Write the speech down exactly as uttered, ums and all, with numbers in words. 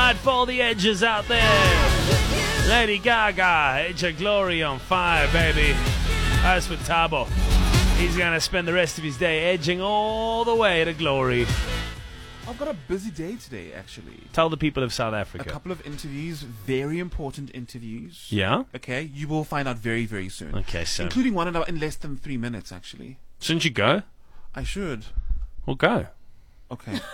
tonight for all the edges out there. Lady Gaga, Edge of Glory on fire, baby. As for Tabo, he's going to spend the rest of his day edging all the way to glory. I've got a busy day today, actually. Tell the people of South A Africa. couple of interviews, very important interviews. Yeah? Okay, you will find out very, very soon. Okay, so. Including one in, in less than three minutes, actually. Shouldn't you go? I should. Well, go. Okay,